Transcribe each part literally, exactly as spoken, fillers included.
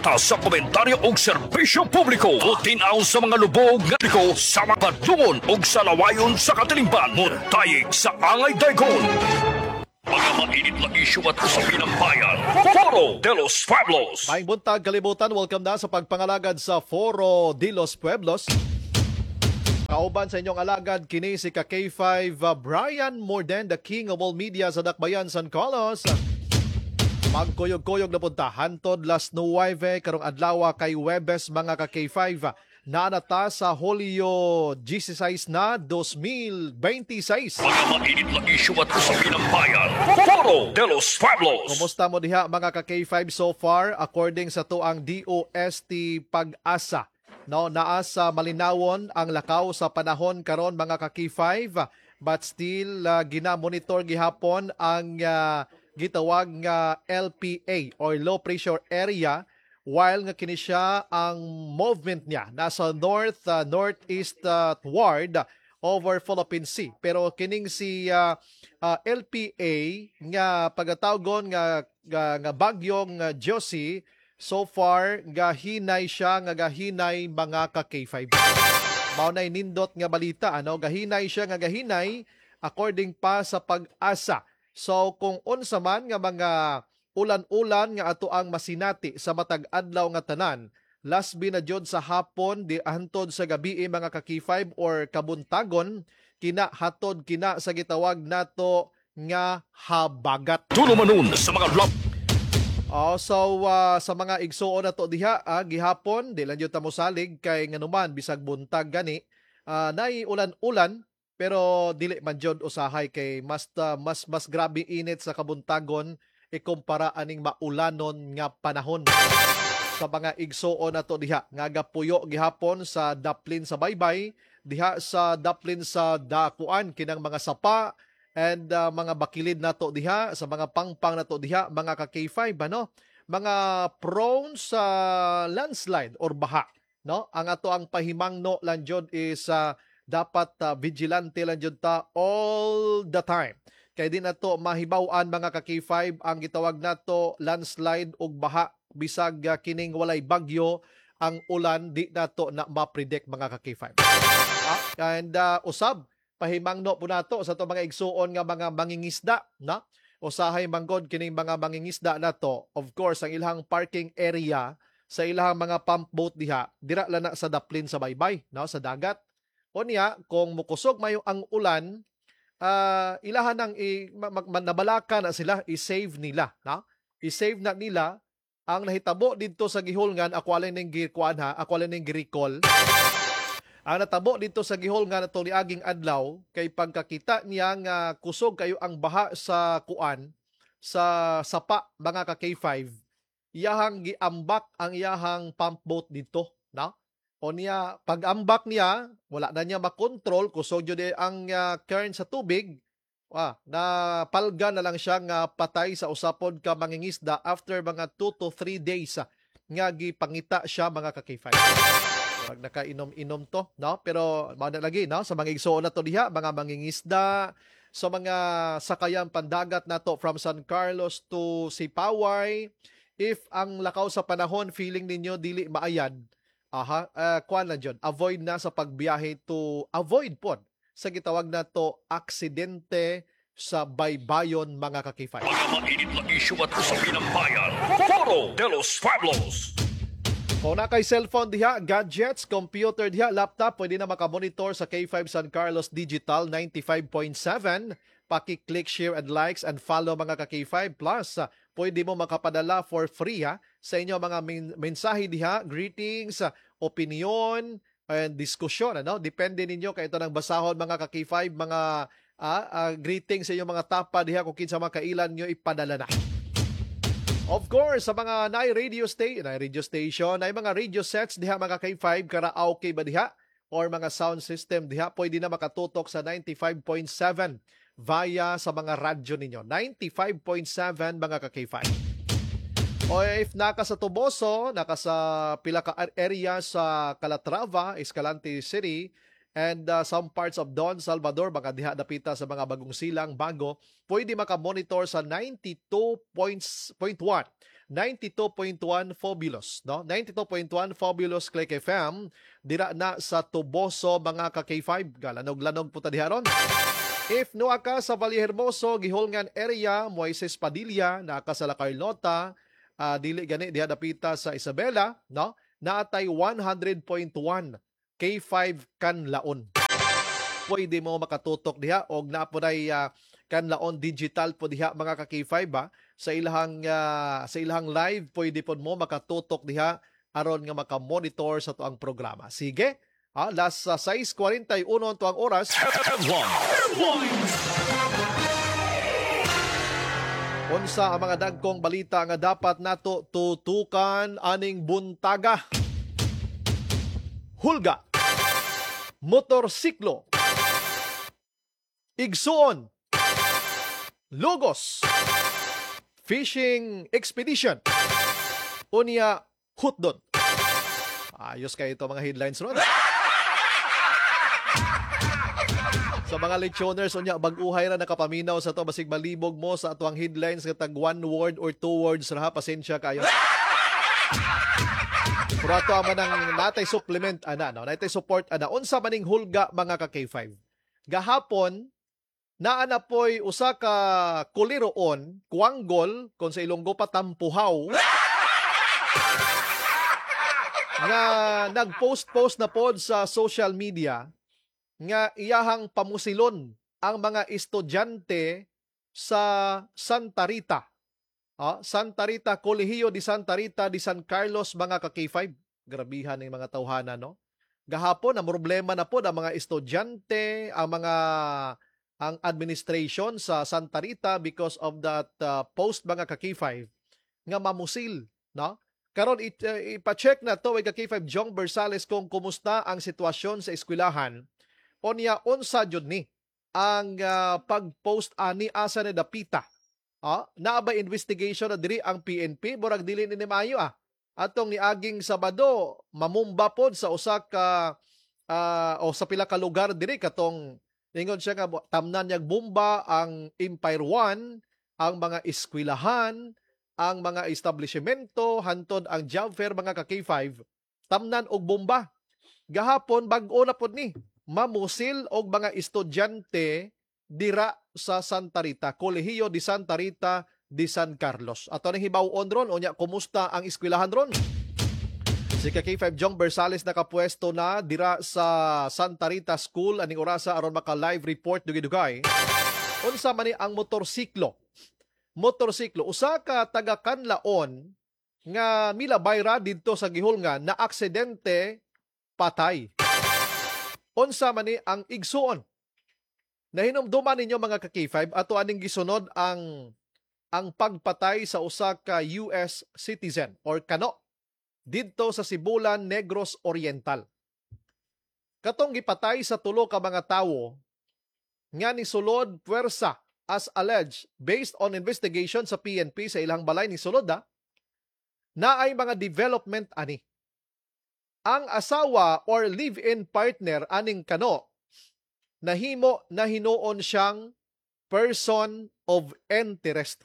gatas sa komentaryo og serbisyo publiko. Tinaw sa mga lubog nga liko sa mga badungon og sa lawayon sa katilingban. Mutayig sa angay daygon. Mga mainit na isyu at usapin ng bayan. Foro de los Pueblos. Maing buntag kalibutan, welcome na sa pagpangalagad sa Foro de los Pueblos. Kauban sa inyong alagad, kini si ka K five uh, Brian Morden, the king of all media sa Dakbayan, San Carlos. Magkuyog-kuyog na punta, hantod las nuweve, karong adlaw kay Webes mga ka K five. Naanata sa Hulyo sixteen na twenty twenty-six. Mga mainit na isyu at usapin ng bayan. Foro de los Pueblos. Kumusta mo diha mga ka K five so far? According sa tuang D O S T Pag-asa, no, naa sa malinawon ang lakaw sa panahon karon mga ka K five, but still uh, gina-monitor gihapon ang uh, gitawag nga L P A or low pressure area, while nga kini siya ang movement niya nasa north uh, northeast uh, toward over Philippine Sea. Pero kining si uh, uh, L P A nga pagatawgon nga nga, nga bagyong uh, Josie, so far gahinay siya nga gahinay mga ka K five. Mao nay nindot nga balita, ano, gahinay siya nga gahinay according pa sa Pag-asa. So kung unsa man nga mga ulan-ulan nga ato ang masinati sa matag adlaw nga tanan, lasbi na jud sa hapon di hantod sa gabi mga ka K five or kabuntagon, kina hatod kina sa gitawag nato nga habagat. Tulumanon sa mga vlog. Oh, so uh, sa mga igsuon nato diha, ah, gihapon di lang jud ta mosalig kay nganuman bisag buntag gani, uh, nay ulan-ulan pero dili man jud usahay kay mas uh, mas mas grabe init sa kabuntagon ikumpara aning maulanon nga panahon. Sa mga igsuon nato diha nga gapuyo gihapon sa daplin sa Baybay, diha sa daplin sa Dakuan kinang mga sapa and uh, mga bakilid nato diha, sa mga pangpang nato diha mga ka K five, ano, mga prone sa landslide or baha, no. Ang ato ang pahimangno lang jud is uh, dapat uh, vigilante lang jud ta all the time. Kay di nato mahibaw-an mga ka K five ang gitawag nato landslide ug baha bisag uh, kining walay bagyo ang ulan, di nato na ma-predict mga ka K five. Ah, and uh, usab pahimangno po nato sa to mga igsuon nga mga mangingisda, na usahay manggod kining mga mangingisda nato, of course ang ilang parking area sa ilang mga pump boat diha dira lang na sa daplin sa Baybay, no, sa dagat. Unya kung mukusog mayo ang ulan, uh, ilahan ng i, mag, nabalaka na sila, i-save nila, na? I-save na nila ang nahitabo dito sa gihulngan. Ako alin ng gikuan ha, ako alin ng giricall. Ang natabo dito sa gihulngan atong niaging adlaw kay pagkakita niya nga kusog kayo ang baha sa kuan sa sapa mga ka K five, iyahang giambak ang iyahang pump boat dito, na? O niya, pag-ambak niya, wala na niya makontrol, kusog yun ang uh, current sa tubig, ah, na palga na lang siya nga patay sa usapod ka mangingisda after mga two to three days uh, nga gipangita siya mga ka K five. Pag nakainom-inom to, no? Pero mga lagi, no? Sa mga igsuon na to diha, mga mangingisda, sa mga sakayan pandagat na to from San Carlos to Sipaway, if ang lakaw sa panahon feeling ninyo dili maayad, aha, uh, kuan na dyan, avoid na sa pagbiyahe to, avoid po sa gitawag na to aksidente sa baybayon mga ka K five. Mga mainit na isyu at usapin ng bayan. Foro de los Pueblos. Kung na kay cellphone diha, gadgets, computer diha, laptop, pwede na makamonitor sa K five San Carlos Digital ninety-five point seven. Paki-click, share, and likes, and follow mga ka K five. Plus, uh, pwede mo makapadala for free ha, sa inyo mga men- mensahe diha, greetings, uh, opinion, and diskusyon. Ano? Depende ninyo kay ito ng basahon mga ka K five, mga uh, uh, greetings sa inyo mga tapa diha kung kinsa mga kailan nyo ipadala na. Of course, sa mga nai radio station, nai radio station, nai mga radio sets diha mga K five, karaoke ba diha? Or mga sound system diha, pwede na makatutok sa ninety-five point seven via sa mga radyo ninyo. ninety-five point seven mga ka K five. O if naka sa Toboso, naka sa pila ka area sa Calatrava, Escalante City, and uh, some parts of Don Salvador, baka diha dapita sa mga bagong silang bago, pwede makamonitor sa ninety-two point one ninety-two point one Fabulous, no? ninety-two point one Fabulous Click F M dira na sa Tuboso mga ka K five. Galanog-lanog po ta diha ron. If no ka sa Valle Hermoso, Gihulngan area, Moises Padilla, naka sa La Carlota, uh, dili gani diha dapita sa Isabela, no? Naatay one hundred point one K five Kanlaon. Pwede mo makatutok diha og naapunay uh, Kanlaon digital po diha mga ka K five ba sa ilahang uh, sa ilahang live pwede pod mo makatutok diha aron nga maka-monitor sa tuang programa. Sige. Ah, last sa uh, six forty-one tuang oras. Unsa ang mga dagkong balita nga dapat nato tutukan aning buntaga? Hulga, motorsiklo, igsuon, logos, fishing expedition, unya hutdon. Ayos kayo ito mga headlines ron. Sa mga lechoners, unya bag-uhay ra nakapaminaw sa to basig malibog mo sa atuang headlines nga tag one word or two words ra, pasensya kayo. Pero ato ang manang natay supplement ana, no? Natay support ana. Unsa maning hulga mga ka K five? Gahapon naa na poy usa ka kuliroon, kuanggol kon sa Ilonggo pa tampuhaw. Nga nag-post-post na pod sa social media nga iyahang pamusilon ang mga estudyante sa Santa Rita. Ah, Santa Rita, Colegio de Santa Rita de San Carlos, mga ka K five. Grabihan ng mga tawhana, no? Gahapon, ang problema na po ang mga estudyante, ang mga ang administration sa Santa Rita because of that uh, post mga ka K five nga mamusil, no? Karon it, uh, ipa-check na to ka K five Jong Bersales kung kumusta ang sitwasyon sa eskwelahan. Onya unsa jud ni ang uh, pag-post ani asa ni dapita. Ah, naa ba investigation na diri ang P N P murag dili ni maayo ah. Atong niaging Sabado mamumba pod sa usa ka uh, o sa pila ka lugar diri katong ingon siya nga tamnan niyag bomba ang Empire One, ang mga eskwelahan, ang mga establishmento, hantod ang job fair mga ka K five, tamnan og bomba. Gahapon bag-o na pod ni mamusil og mga estudyante dira sa Santa Rita, Colegio de Santa Rita de San Carlos. Ato ning hibaw-on ron, unya kumusta ang eskwelahan ron? Si K five Jong Bersales nakapwesto na dira sa Santa Rita School aning orasa aron maka-live report dugay-dugay. Unsa man ni ang motorsiklo? Motorsiklo usa ka taga Kanlaon nga milabay ra didto sa Gihulngan na aksidente patay. Unsa man ni ang igsuon? Nahinumduman ninyo mga ka K five ato aning gisunod ang ang pagpatay sa usa ka U S citizen or kano didto sa Sibulan, Negros Oriental. Katong gipatay sa tulo ka mga tawo nga ni sulod puwersa as alleged based on investigation sa P N P sa ilang balay ni sulod ha, na ay mga development ani. Ang asawa or live-in partner aning kano nahimo na hinuon siyang person of interest.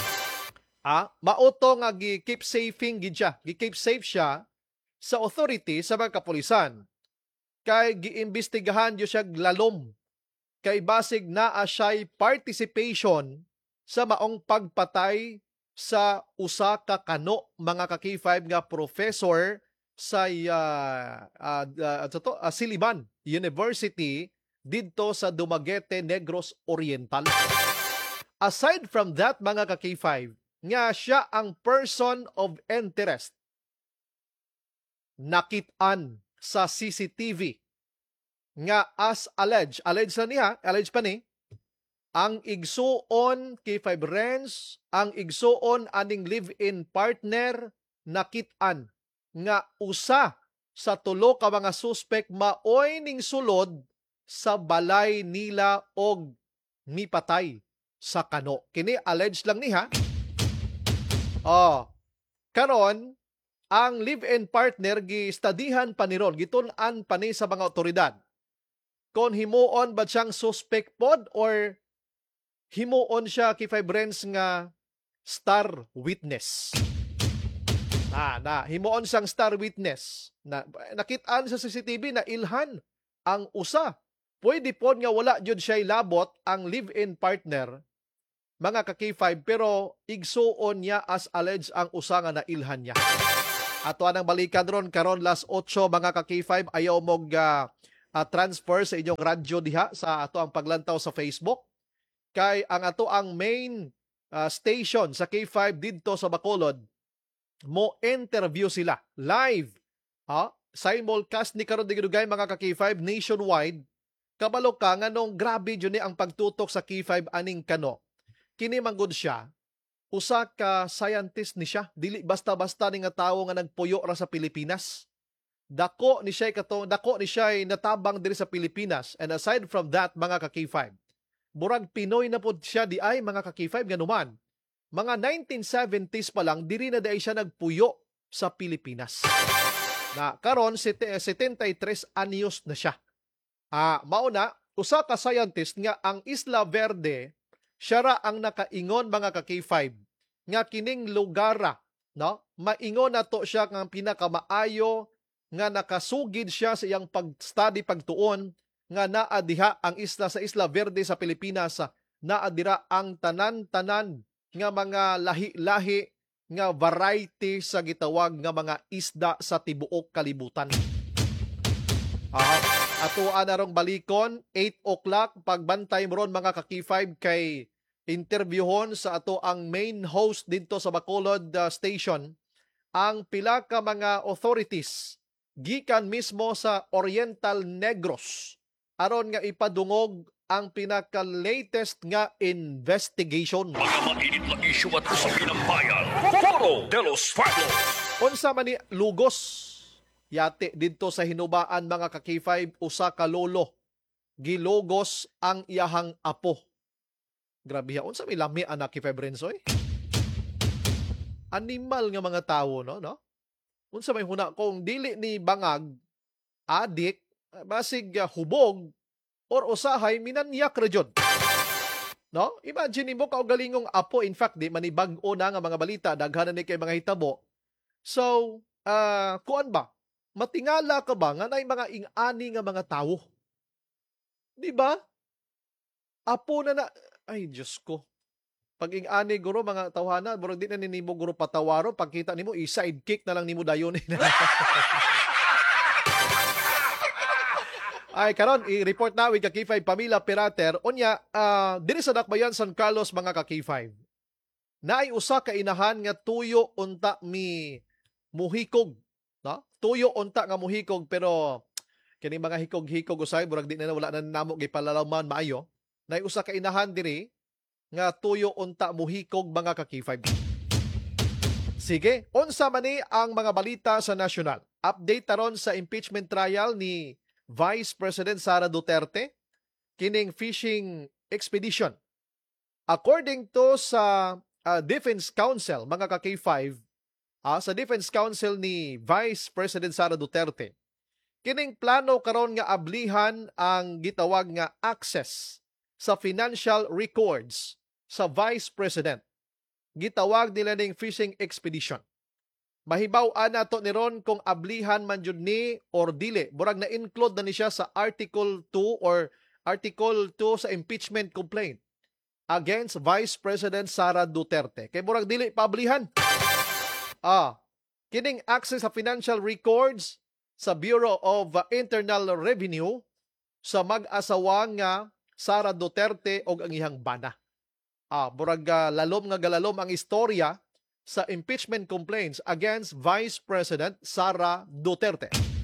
Ah, mauto nga gi-keep safing gid siya, gi-keep safe siya sa authority sa mga kapulisan. Kay giimbestigahan yo siya lalom. Kay basig naa siya'y participation sa maong pagpatay sa usa ka kano mga ka K five nga professor sa uh, uh, uh, to, uh, Siliban University didto sa Dumaguete, Negros Oriental. Aside from that mga ka K five, nga siya ang person of interest, nakitaan sa C C T V nga as alleged, alleged na niya, alleged pa ni, ang igsuon K five Renz, ang igsuon aning live-in partner, nakitaan nga usa sa tulo ka mga suspect maoy ning sulod sa balay nila og mipatay sa kano. Kini alleged lang ni ha. Oh, karon ang live-in partner gi-studihan pa ni ron, gitun-an pa ni sa mga otoridad. Kon himuon ba siyang suspect pod or himuon siya K five Renz nga star witness. Ah, na himuon sang star witness na nakitaan sa C C T V na ilhan ang usa. Pwede po nga wala jud siya labot ang live-in partner mga ka K five pero igsuon niya as alleged ang usa nga nailhan niya. Ato anang balikan ron karon last eight mga ka K five ayaw mog uh, uh, transfer sa inyong radyo diha sa ato ang paglantaw sa Facebook kay ang ato ang main uh, station sa K five didto sa Bacolod mo interview sila live ha simulcast ni karon digudugay mga ka K five nationwide kabalo ka nganong grabe jud ni ang pagtutok sa K five aning kano kini manggod siya usa ka scientist ni siya dili basta-basta ni nga tawo nga nagpuyo ra sa Pilipinas dako ni siya kato dako ni siya natabang diri sa Pilipinas and aside from that mga ka K five burag Pinoy na pud siya di ay mga ka K five ganuman mga nineteen seventies pa lang diri na dai siya nagpuyo sa Pilipinas. Na karon seventy-three anyos na siya. Ah, mauna usa ka scientist nga ang Isla Verde siya ra ang nakaingon mga ka K five nga kining lugara, no? Maingon nato siya nga pinakamaayo nga nakasugid siya sa iyang pag-study pagtuon nga naa diha ang isla sa Isla Verde sa Pilipinas naa dira ang tanan-tanan nga mga lahi-lahi nga variety sa gitawag nga mga isda sa tibuok kalibutan. Ah, ato anarong balikon eight o'clock pagbantay mo ron mga ka K five kay interviewon sa ato ang main host dito sa Bacolod uh, station ang pila ka mga authorities gikan mismo sa Oriental Negros aron nga ipadungog ang pinaka-latest nga investigation. Mga mainit na isyu at usapin ng bayan. Foro de los Fatos. Unsa man ni lugos yate didto sa hinubaan mga ka K five usa ka lolo gilogos ang iyahang apo. Grabe ha unsa may lami anak K five Renzoy? Animal nga mga tawo no no. Unsa may huna kung dili ni bangag adik basig uh, hubog or usahay minanyak ra jud. No? Imagine mo kaugalingong apo in fact di manibag-o na nga mga balita daghanan ni kay mga hitabo. So, uh, kuan ba? Matingala ka ba nga nay mga ing-ani nga mga tawo? Di ba? Apo na na ay Diyos ko. Pag ing-ani guro mga tawhana, burag di na nimo guro patawaro, pagkita nimo i-sidekick na lang nimo dayon. Ay karon i-report na with ka K five Pamila Pirater unya uh, diri sa Dakbayan San Carlos mga ka K five. Naay usa ka inahan nga tuyo unta mi muhikog, no? Tuyo unta nga muhikog pero kini mga hikog-hikog usay burag di na wala na namo gipalalaman maayo. Naay usa ka inahan diri nga tuyo unta muhikog mga ka K five. Sige, unsa man ni ang mga balita sa nasyonal? Update taron sa impeachment trial ni Vice President Sara Duterte, kining fishing expedition. According to sa uh, Defense Council, mga ka K five, uh, sa Defense Council ni Vice President Sara Duterte, kining plano karon nga ablihan ang gitawag nga access sa financial records sa Vice President. Gitawag nila ning fishing expedition. Mahibaw-an nato ni ron kung ablihan man jud ni or dili. Burag na-include na ni siya sa Article two or Article two sa impeachment complaint against Vice President Sara Duterte. Kay burag dili pablihan. Ah, kining access sa financial records sa Bureau of Internal Revenue sa mag-asawa nga Sara Duterte og ang iyang bana. Ah, burag uh, lalom nga galalom ang istorya sa impeachment complaints against Vice President Sara Duterte.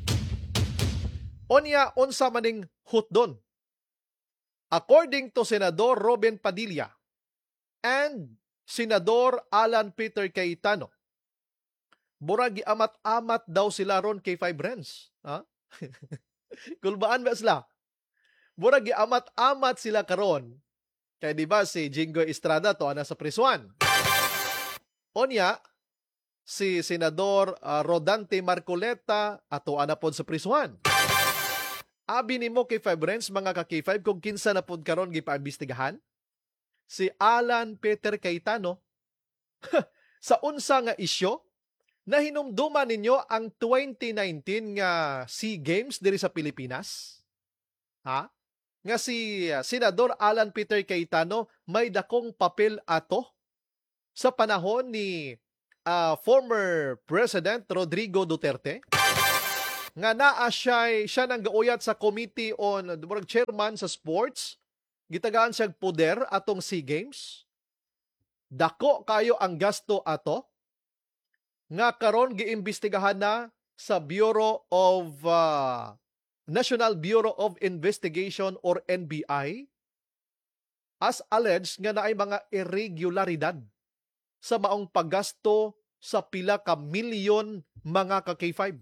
Onya unsa maning hutdon. According to Senador Robin Padilla and Senador Alan Peter Cayetano, burag giamat-amat daw sila ron kay five Rens. Ha? Kulbaan ba sila? Burag giamat-amat sila karon. Kaya di ba si Jingoy Estrada to ana sa prisuan. Onya, si Senador uh, Rodante Marcoleta ato ana pod sa prisuan. Abi nimo kay five Rens mga ka K five kung kinsa na pod karon gipaimbestigahan? Si Alan Peter Cayetano sa unsa nga isyo na hinumduman ninyo ang twenty nineteen nga SEA Games diri sa Pilipinas? Ha? Nga si uh, Senador Alan Peter Cayetano may dakong papel ato sa panahon ni uh, former President Rodrigo Duterte, nga naa siya, siya nang gauyat sa Committee on uh, Chairman sa Sports, gitagaan siyang poder atong SEA Games. Dako kayo ang gasto ato, nga karon giimbestigahan na sa Bureau of uh, National Bureau of Investigation or N B I as alleged nga naay mga irregularidad sa maong paggasto sa pila ka milyon mga ka K five.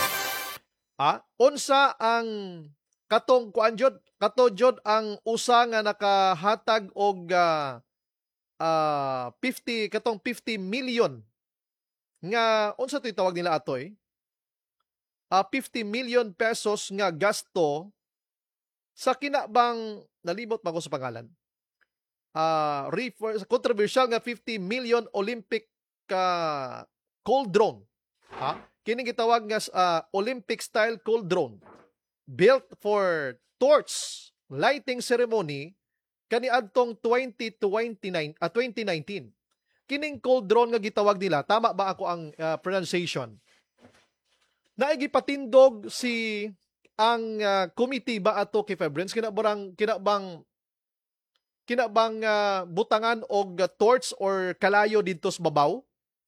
Ah, unsa ang katong kuan jud, kato jud ang usa nga nakahatag og uh, uh, fifty katong fifty million nga unsa to'y tawag nila atoy? Uh, fifty million pesos nga gasto sa kinabang, nalimot pa ko sa pangalan, uh, refer, controversial nga fifty million Olympic uh, cold drone. Ha? Kining gitawag nga uh, Olympic style cold drone built for torch lighting ceremony kaniadtong twenty twenty-nine uh, twenty nineteen. Kining cold drone nga gitawag nila, tama ba ako ang uh, pronunciation? Naigipatindog si ang uh, committee ba ato kay Febrens kinabarang kinabang kinabang uh, butangan og uh, torch or kalayo didto sa babaw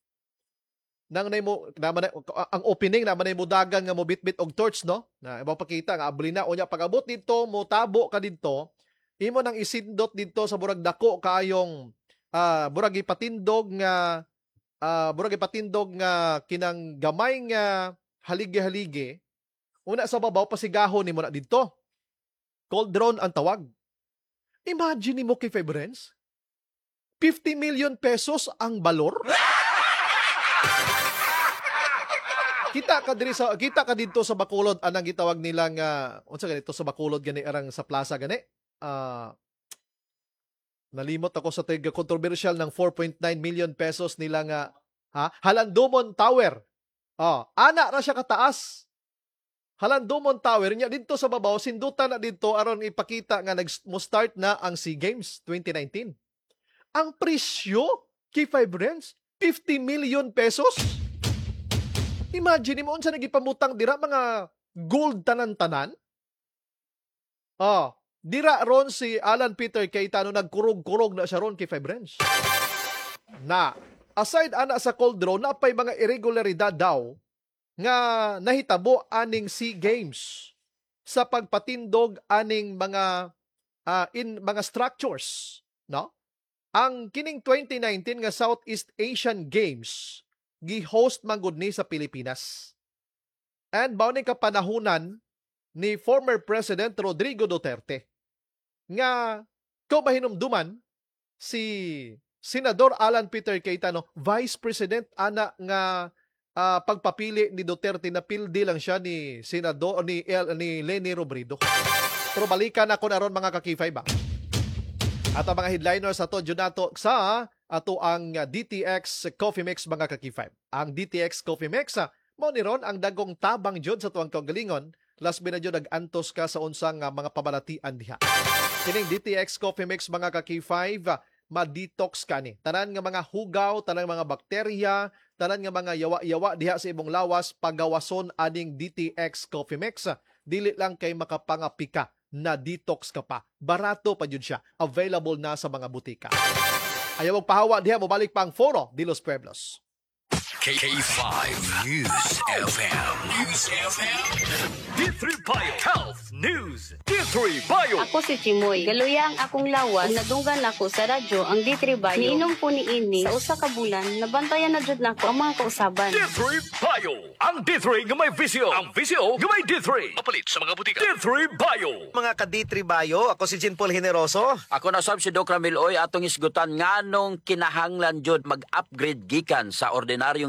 nang naymo naman ang opening naman naymo dagan nga mo bitbit og torch, no, na ibaw pakita nga abli na unya pag-abot didto mo tabo ka didto imo nang isindot didto sa burag dako kaayong uh, burag ipatindog nga uh, burag ipatindog nga kinang gamay nga haligi-haligi, una sa babaw, pasigahon ni mo na dito. Cold drone ang tawag. Imagine mo kay Febrens, fifty million pesos ang balor? Kita ka diri sa kita ka dito sa Bacolod, anang gitawag nila nga unsa ganito sa Bacolod gani arang sa plaza gani. Ah uh, nalimot ako sa tiga controversial ng four point nine million pesos nila nga ha, Halandumon Tower. Oh, ana ra siya kataas. Halandumon Tower niya dito sa babaw, sindutan na dito aron ipakita nga nag-start na ang SEA Games twenty nineteen. Ang presyo kay Febrens, fifty million pesos. Imagine mo unsa nagipamutang dira mga gold tanan-tanan. Oh, dira ron si Alan Peter Cayetano nagkurog-kurog na siya ron kay Febrens. Na aside ana sa cold drone, napay mga irregularidad daw nga nahitabo aning SEA Games sa pagpatindog aning mga uh, in mga structures, no? Ang kining twenty nineteen nga Southeast Asian Games gi-host man gud ni sa Pilipinas. And mao ni kapanahunan ni former President Rodrigo Duterte nga ko mahinumduman si Senador Alan Peter Cayetano, Vice President ana nga uh, pagpapili ni Duterte na pildi lang siya ni Senador ni El, ni Leni Robredo. Pero balikan ako na ron mga kakifay ba. At ang mga headliners ato dyan nato sa ato ang D T X Coffee Mix mga kakifay. Ang D T X Coffee Mix, mo ni ron ang dagong tabang jud sa tuwang kaugalingon. Last minute jud nag-antos ka sa unsang uh, mga pabalatian diha. Kining D T X Coffee Mix mga kakifay, ma-detox ka ni. Tanan nga mga hugaw, tanan nga mga bakterya, tanan nga mga yawa-yawa diha sa imong lawas, pagawason aning D T X Coffee Mix. Dili lang kay makapangapika na detox ka pa. Barato pa yun siya. Available na sa mga butika. Ayaw magpahawa diha, mabalik pa ang Foro de los Pueblos. K five News F M. News F M. D three Bio Health News. D three Bio. Ako si Chimoy. Galuya ang akong lawas. Nadunggan ako sa radyo ang D three Bio. Niinom po ni ini sa usa ka bulan. Nabantayan na jud nako ang mga kausaban. D three Bio. Ang D three nga may visyo. Ang visyo nga may D three. Mapalit sa mga butika. D three Bio. Mga ka-D three Bio, ako si Jean Paul Generoso. Ako na sab si Doc Ramil Oy atong isgutan nganong kinahanglan jud mag-upgrade gikan sa ordinaryong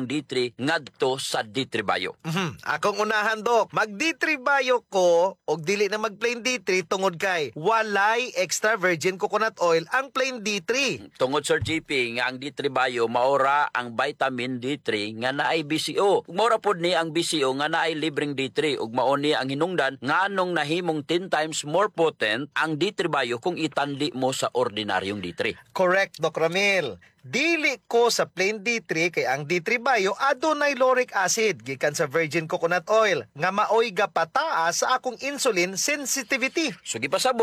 D three ngadto sa D three Bio. Mhm. Akong unahan, Dok. Mag-D three Bio ko og dili na mag-plain D three tungod kay walay extra virgin coconut oil ang plain D three. Tungod Sir G P nga ang D three Bio maora ang vitamin D three nga naay B C O. Ug maora pod ni ang B C O nga naay libreng D three ug mao ni ang hinungdan nganong nahimong ten times more potent ang D three Bio kung itanli mo sa ordinaryong D three. Correct, Doc Ramil. Dili ko sa plain D three kay ang D three Bio adunay lauric acid gikan sa virgin coconut oil nga maoy gapataas sa akong insulin sensitivity. So gipasabot